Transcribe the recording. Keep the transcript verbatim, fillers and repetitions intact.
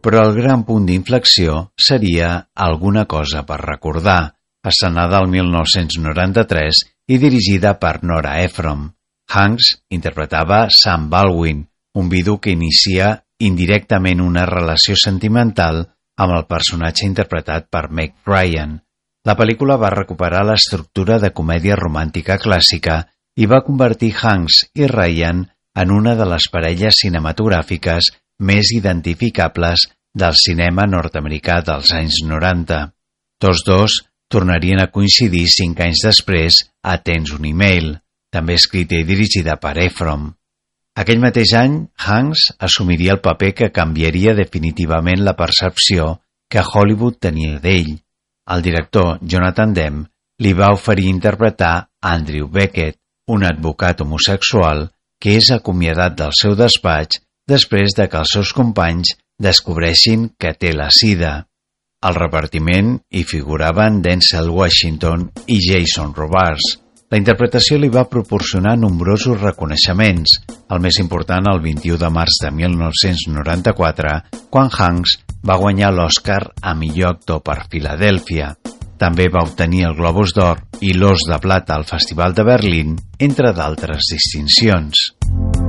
però el gran punt d'inflexió seria Alguna cosa per recordar, estrenada el mil nou-cents noranta-tres i dirigida per Nora Ephron. Hanks interpretava Sam Baldwin, un vidu que inicia indirectament una relació sentimental amb el personatge interpretat per Meg Ryan. La pel·lícula va recuperar l'estructura de comèdia romàntica clàssica i va convertir Hanks i Ryan en una de les parelles cinematogràfiques més identificables del cinema nord-americà dels anys noranta. Tots dos tornarien a coincidir cinc anys després a Tens un e-mail, també escrita i dirigida per Ephron. Aquell mateix any, Hanks assumiria el paper que canviaria definitivament la percepció que Hollywood tenia d'ell. El director Jonathan Demme li va oferir interpretar Andrew Beckett, un advocat homosexual que és acomiadat del seu despatx després de que els seus companys descobreixin que té la sida. Al repartiment hi figuraven Denzel Washington i Jason Robards. La interpretació li va proporcionar nombrosos reconeixements, el més important el vint-i-u de març de mil nou-cents noranta-quatre, quan Hanks va guanyar l'Oscar a millor actor per Filadèlfia. També va obtenir el Globus d'Or i l'Os de Plata al Festival de Berlín, entre d'altres distincions.